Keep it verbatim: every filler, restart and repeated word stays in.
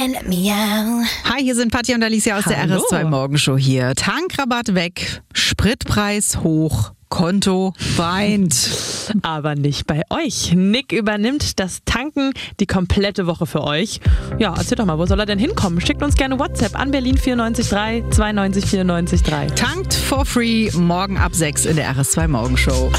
Hi, hier sind Patti und Alicia aus Hallo. der R S zwei Morgenshow hier. Tankrabatt weg, Spritpreis hoch, Konto weint. Aber nicht bei euch. Nick übernimmt das Tanken die komplette Woche für euch. Ja, erzählt doch mal, wo soll er denn hinkommen? Schickt uns gerne WhatsApp an Berlin vier neun drei zwei neun vier neun drei. Tankt for free, morgen ab sechs in der R S zwei Morgenshow.